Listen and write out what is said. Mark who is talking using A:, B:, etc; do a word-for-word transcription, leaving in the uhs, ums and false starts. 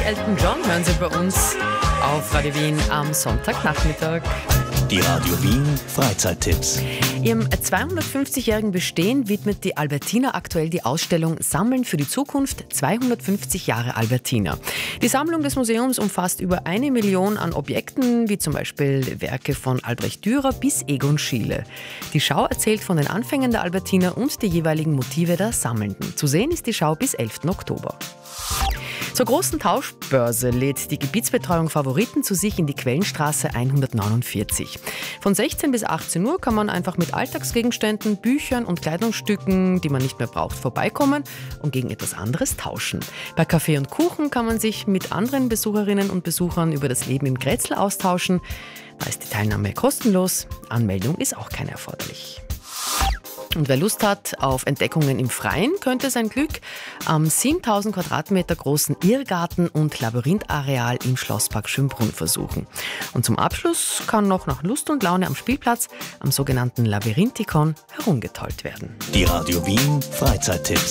A: Elton John hören Sie bei uns auf Radio Wien am Sonntagnachmittag.
B: Die Radio Wien Freizeittipps.
A: Ihrem zweihundertfünfzigjährigen Bestehen widmet die Albertina aktuell die Ausstellung Sammeln für die Zukunft zweihundertfünfzig Jahre Albertina. Die Sammlung des Museums umfasst über eine Million an Objekten, wie zum Beispiel Werke von Albrecht Dürer bis Egon Schiele. Die Schau erzählt von den Anfängen der Albertina und die jeweiligen Motive der Sammelnden. Zu sehen ist die Schau bis elften Oktober. Zur großen Tauschbörse lädt die Gebietsbetreuung Favoriten zu sich in die Quellenstraße hundertneunundvierzig. Von sechzehn bis achtzehn Uhr kann man einfach mit Alltagsgegenständen, Büchern und Kleidungsstücken, die man nicht mehr braucht, vorbeikommen und gegen etwas anderes tauschen. Bei Kaffee und Kuchen kann man sich mit anderen Besucherinnen und Besuchern über das Leben in Grätzl austauschen. Da ist die Teilnahme kostenlos, Anmeldung ist auch keine erforderlich. Und wer Lust hat auf Entdeckungen im Freien, könnte sein Glück am siebentausend Quadratmeter großen Irrgarten- und Labyrinthareal im Schlosspark Schönbrunn versuchen. Und zum Abschluss kann noch nach Lust und Laune am Spielplatz, am sogenannten Labyrinthikon, herumgetollt werden.
B: Die Radio Wien Freizeittipps.